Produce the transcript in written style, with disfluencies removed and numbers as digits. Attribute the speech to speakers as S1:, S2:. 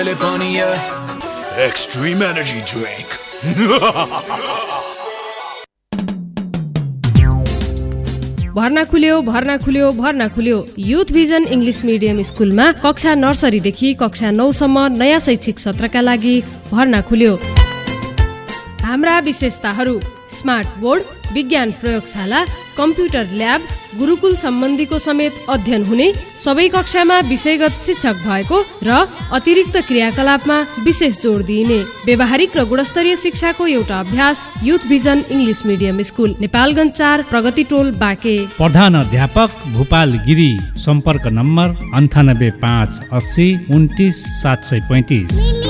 S1: Extreme energy drink.
S2: भर्ना खुल्यो youth vision English medium स्कुलमा कक्षा नर्सरीदेखि कक्षा 9 सम्म नयाँ शैक्षिक सत्रका लागि भर्ना खुल्यो। हाम्रा विशेषताहरू: स्मार्ट बोर्ड, विज्ञान प्रयोगशाला, कम्प्युटर ल्याब, गुरुकुल सम्बन्धीको समेत अध्ययन हुने, सबै कक्षामा विषयगत शिक्षक भएको र अतिरिक्त क्रियाकलापमा विशेष जोड दिइने व्यावहारिक र गुणस्तरीय शिक्षाको एउटा अभ्यास youth vision English medium school, Nepalgunj 4, प्रगति टोल, बाँके।
S3: प्रधान अध्यापक भूपाल गिरी। सम्पर्क नम्बर 98 5 80 29 735।